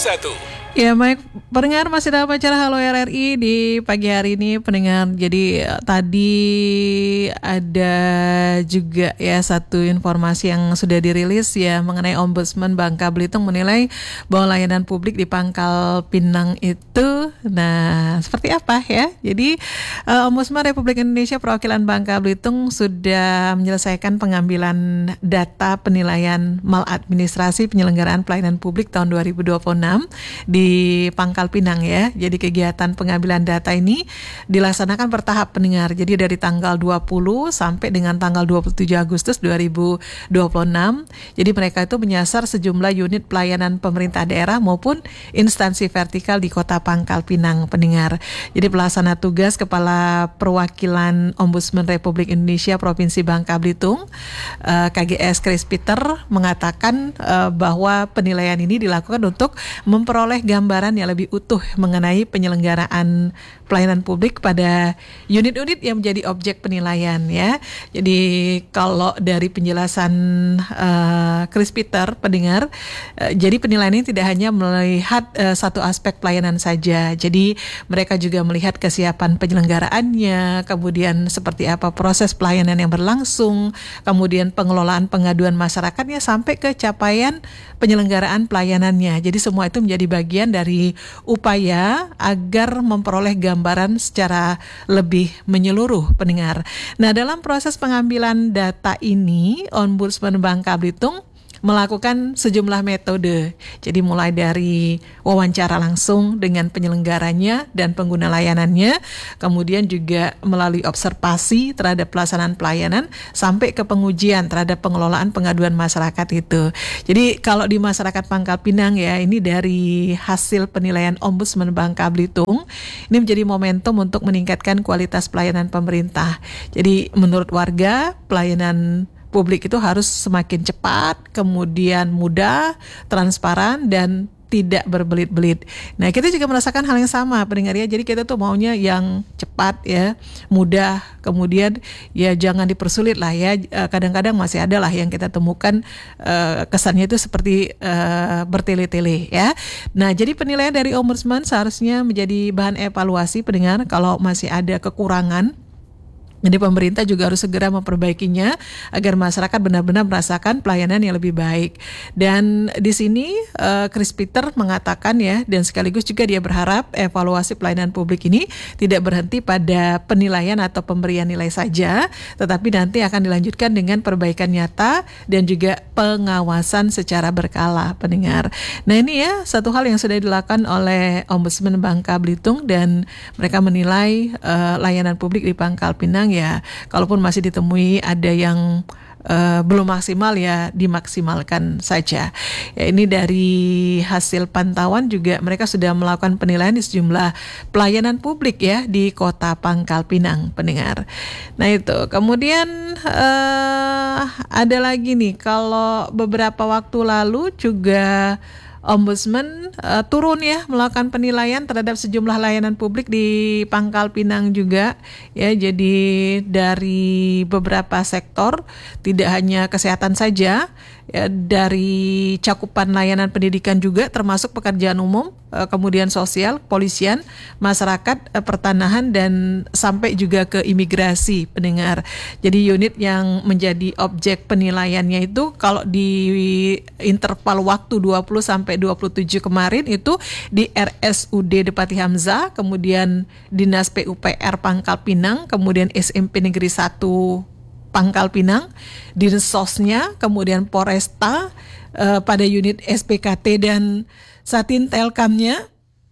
Ya, baik pendengar, masih dalam acara Halo RRI di pagi hari ini pendengar. Jadi tadi ada juga ya satu informasi yang sudah dirilis ya mengenai Ombudsman Bangka Belitung menilai bahwa layanan publik di Pangkal Pinang itu, nah seperti apa ya? Jadi Ombudsman Republik Indonesia perwakilan Bangka Belitung sudah menyelesaikan pengambilan data penilaian maladministrasi penyelenggaraan pelayanan publik tahun 2026 di Pangkal Pinang ya. Jadi kegiatan pengambilan data ini dilaksanakan bertahap pendengar. Jadi dari tanggal 20 sampai dengan tanggal 27 Agustus 2026. Jadi mereka itu menyasar sejumlah unit pelayanan pemerintah daerah maupun instansi vertikal di Kota Pangkal Pinang pendengar. Jadi pelaksana tugas Kepala Perwakilan Ombudsman Republik Indonesia Provinsi Bangka Belitung KGS Chris Peter mengatakan bahwa penilaian ini dilakukan untuk memperoleh gambaran yang lebih utuh mengenai penyelenggaraan pelayanan publik pada unit-unit yang menjadi objek penilaian ya. Jadi kalau dari penjelasan Chris Peter pendengar, jadi penilaian ini tidak hanya melihat satu aspek pelayanan saja. Jadi mereka juga melihat kesiapan penyelenggaraannya, kemudian seperti apa proses pelayanan yang berlangsung, kemudian pengelolaan pengaduan masyarakatnya sampai ke capaian penyelenggaraan pelayanannya. Jadi semua itu menjadi bagian dari upaya agar memperoleh gambaran secara lebih menyeluruh pendengar. Nah, dalam proses pengambilan data ini, Ombudsman Bangka Belitung melakukan sejumlah metode. Jadi mulai dari wawancara langsung dengan penyelenggaranya dan pengguna layanannya, kemudian juga melalui observasi terhadap pelaksanaan pelayanan sampai ke pengujian terhadap pengelolaan pengaduan masyarakat itu. Jadi kalau di masyarakat Pangkal Pinang ya, ini dari hasil penilaian Ombudsman Bangka Belitung, ini menjadi momentum untuk meningkatkan kualitas pelayanan pemerintah. Jadi menurut warga, pelayanan publik itu harus semakin cepat, kemudian mudah, transparan, dan tidak berbelit-belit. Nah, kita juga merasakan hal yang sama pendengar ya. Jadi kita tuh maunya yang cepat ya, mudah, kemudian ya jangan dipersulit lah ya. Kadang-kadang masih ada lah yang kita temukan kesannya itu seperti bertele-tele ya. Nah, jadi penilaian dari Ombudsman seharusnya menjadi bahan evaluasi pendengar kalau masih ada kekurangan. Jadi pemerintah juga harus segera memperbaikinya agar masyarakat benar-benar merasakan pelayanan yang lebih baik. Dan di sini Chris Peter mengatakan ya, dan sekaligus juga dia berharap evaluasi pelayanan publik ini tidak berhenti pada penilaian atau pemberian nilai saja, tetapi nanti akan dilanjutkan dengan perbaikan nyata dan juga pengawasan secara berkala pendengar. Nah, ini ya satu hal yang sudah dilakukan oleh Ombudsman Bangka Belitung dan mereka menilai layanan publik di Pangkal Pinang ya, kalaupun masih ditemui ada yang belum maksimal ya dimaksimalkan saja. Ya, ini dari hasil pantauan juga mereka sudah melakukan penilaian di sejumlah pelayanan publik ya di Kota Pangkal Pinang pendengar. Nah itu kemudian ada lagi nih, kalau beberapa waktu lalu juga Ombudsman turun ya melakukan penilaian terhadap sejumlah layanan publik di Pangkal Pinang juga ya. Jadi dari beberapa sektor, tidak hanya kesehatan saja ya, dari cakupan layanan pendidikan juga termasuk pekerjaan umum, kemudian sosial, polisian, masyarakat, pertanahan, dan sampai juga ke imigrasi pendengar. Jadi unit yang menjadi objek penilaiannya itu kalau di interval waktu 20 sampai 27 kemarin itu di RSUD Depati Hamzah, kemudian Dinas PUPR Pangkal Pinang, kemudian SMP Negeri 1 Pangkal Pinang, Dinsosnya, kemudian Poresta pada unit SPKT dan Satin Telkamnya,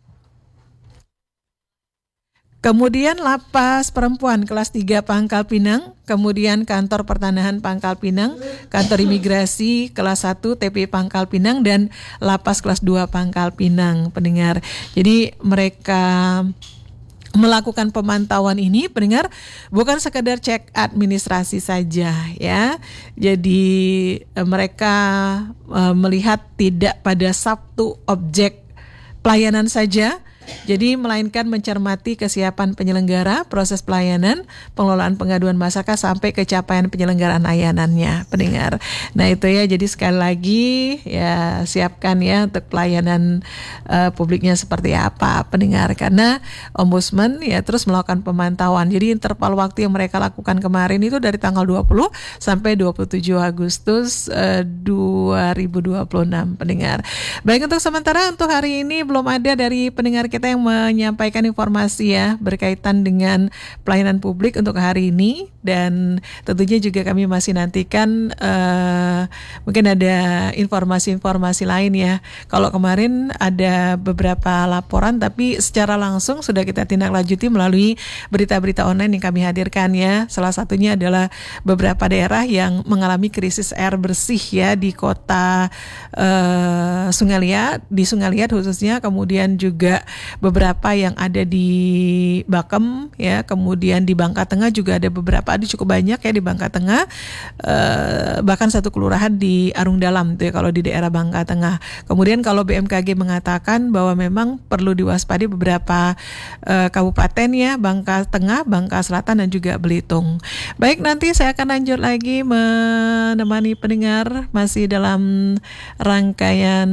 kemudian Lapas Perempuan kelas 3 Pangkal Pinang, kemudian Kantor Pertanahan Pangkal Pinang, Kantor Imigrasi kelas 1 TP Pangkal Pinang, dan Lapas kelas 2 Pangkal Pinang pendengar. Jadi mereka melakukan pemantauan ini pendengar bukan sekedar cek administrasi saja ya. Jadi mereka melihat tidak pada satu objek pelayanan saja, Jadi melainkan mencermati kesiapan penyelenggara, proses pelayanan, pengelolaan pengaduan masyarakat sampai capaian penyelenggaraan layanannya, pendengar. Nah itu ya, jadi sekali lagi ya siapkan ya untuk pelayanan publiknya seperti apa, pendengar. Karena Ombudsman ya terus melakukan pemantauan. Jadi interval waktu yang mereka lakukan kemarin itu dari tanggal 20 sampai 27 Agustus 2026, pendengar. Baik, untuk sementara untuk hari ini belum ada dari pendengar kita yang menyampaikan informasi ya berkaitan dengan pelayanan publik untuk hari ini, dan tentunya juga kami masih nantikan mungkin ada informasi-informasi lain ya. Kalau kemarin ada beberapa laporan tapi secara langsung sudah kita tindak lanjuti melalui berita-berita online yang kami hadirkan ya. Salah satunya adalah beberapa daerah yang mengalami krisis air bersih ya di kota Sungai Liat khususnya, kemudian juga beberapa yang ada di Bakem ya, kemudian di Bangka Tengah juga ada beberapa, ada cukup banyak ya di Bangka Tengah, bahkan satu kelurahan di Arung Dalam tuh ya kalau di daerah Bangka Tengah. Kemudian kalau BMKG mengatakan bahwa memang perlu diwaspadi beberapa kabupaten ya, Bangka Tengah, Bangka Selatan dan juga Belitung. Baik, nanti saya akan lanjut lagi menemani pendengar masih dalam rangkaian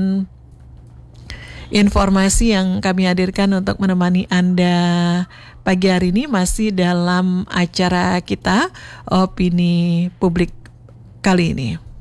informasi yang kami hadirkan untuk menemani Anda pagi hari ini, masih dalam acara kita Opini Publik kali ini.